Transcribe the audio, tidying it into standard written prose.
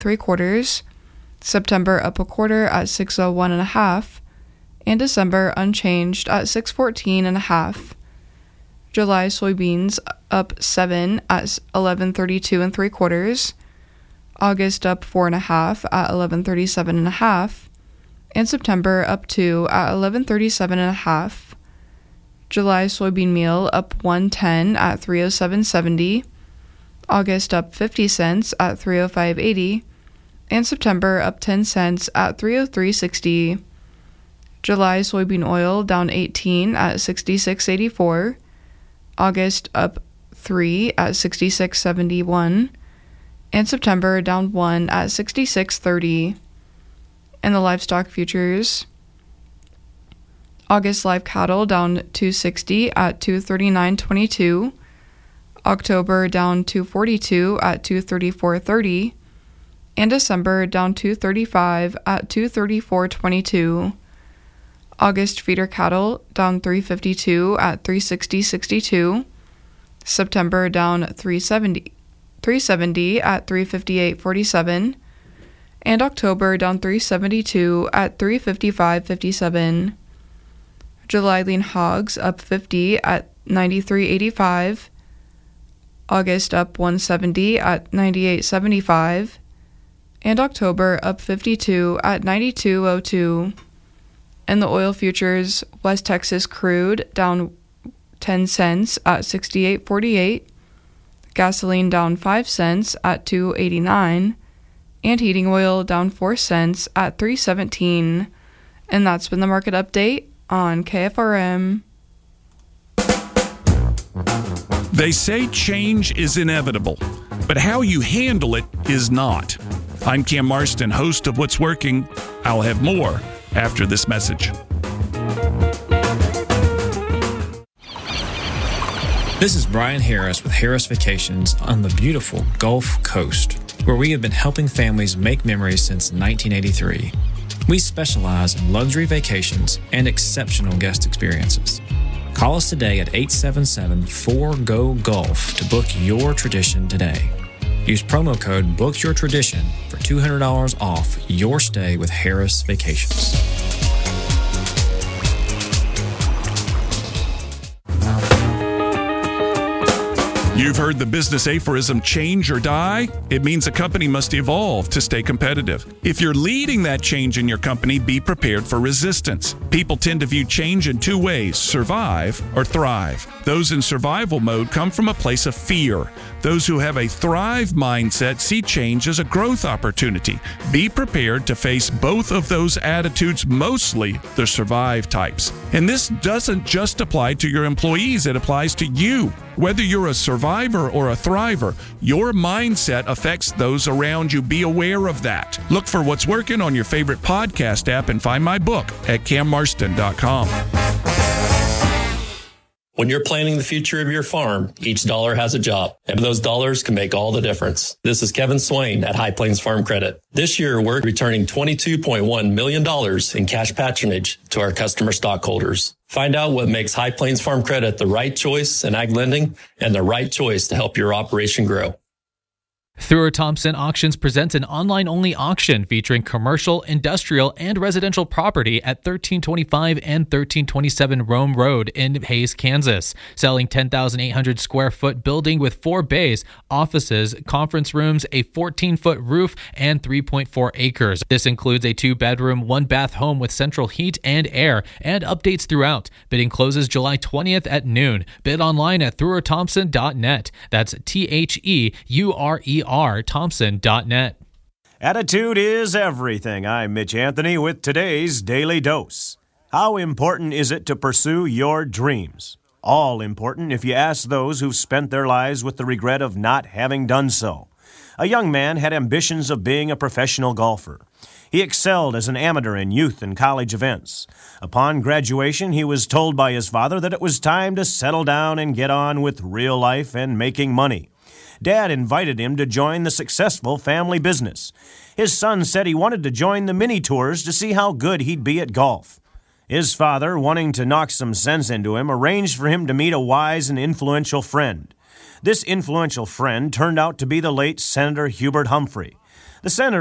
3/4, September up 1/4 at 6:01 1/2, and December unchanged at 6:14 1/2. July soybeans up 7 at 11:32 3/4, August up 4 1/2 at 11:37 1/2, and September up 2 at 11:37 1/2. July soybean meal up 1.10 at 3:07.70, August up 50 cents at 3:05.80, and September up 10 cents at 3:03.60. July soybean oil down 18 at 66.84, August up 3 at 66.71, and September down 1 at 66.30. And the livestock futures, August live cattle down 260 at 239.22, October down 242 at 234.30, and December down 235 at 234.22. August feeder cattle down 352 at 360.62, September down 370 at 358.47, and October down 372 at 355.57. July lean hogs up 50 at 93.85, August up 170 at 98.75, and October up 52 at 92.02. And the oil futures, West Texas crude down 10 cents at 68.48, gasoline down 5 cents at 2.89, and heating oil down 4 cents at 3.17. And that's been the market update on KFRM. They say change is inevitable, but how you handle it is not. I'm Cam Marston, host of What's Working. I'll have more after this message. This is Brian Harris with Harris Vacations on the beautiful Gulf Coast, where we have been helping families make memories since 1983. We specialize in luxury vacations and exceptional guest experiences. Call us today at 877-4GO-GULF to book your tradition today. Use promo code BOOKYOURTRADITION for $200 off your stay with Harris Vacations. You've heard the business aphorism, change or die. It means a company must evolve to stay competitive. If you're leading that change in your company, be prepared for resistance. People tend to view change in two ways, survive or thrive. Those in survival mode come from a place of fear. Those who have a thrive mindset see change as a growth opportunity. Be prepared to face both of those attitudes, mostly the survive types. And this doesn't just apply to your employees, it applies to you. Whether you're a survivor or a thriver, your mindset affects those around you. Be aware of that. Look for What's Working on your favorite podcast app and find my book at cammarston.com. When you're planning the future of your farm, each dollar has a job, and those dollars can make all the difference. This is Kevin Swain at High Plains Farm Credit. This year, we're returning $22.1 million in cash patronage to our customer stockholders. Find out what makes High Plains Farm Credit the right choice in ag lending and the right choice to help your operation grow. Thrower Thompson Auctions presents an online-only auction featuring commercial, industrial, and residential property at 1325 and 1327 Rome Road in Hays, Kansas. Selling 10,800 square foot building with 4 bays, offices, conference rooms, a 14-foot roof, and 3.4 acres. This includes a 2-bedroom, 1-bath home with central heat and air, and updates throughout. Bidding closes July 20th at noon. Bid online at throwerthompson.net. That's THEURER Thompson.net. Attitude is everything. I'm Mitch Anthony with today's Daily Dose. How important is it to pursue your dreams? All important if you ask those who've spent their lives with the regret of not having done so. A young man had ambitions of being a professional golfer. He excelled as an amateur in youth and college events. Upon graduation, he was told by his father that it was time to settle down and get on with real life and making money. Dad invited him to join the successful family business. His son said he wanted to join the mini tours to see how good he'd be at golf. His father, wanting to knock some sense into him, arranged for him to meet a wise and influential friend. This influential friend turned out to be the late Senator Hubert Humphrey. The Center